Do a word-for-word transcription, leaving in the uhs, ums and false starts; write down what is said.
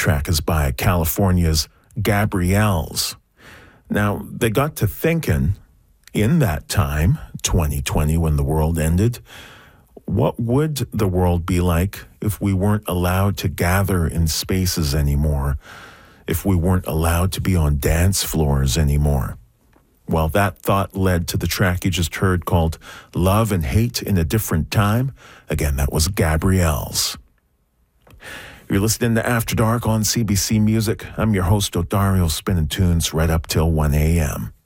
track is by California's Gabrielles. Now, they got to thinking in that time, twenty twenty, when the world ended, what would the world be like if we weren't allowed to gather in spaces anymore, if we weren't allowed to be on dance floors anymore? Well, that thought led to the track you just heard called Love and Hate in a Different Time. Again, that was Gabrielles. You're listening to After Dark on C B C Music. I'm your host, Odario, spinning tunes right up till one a.m.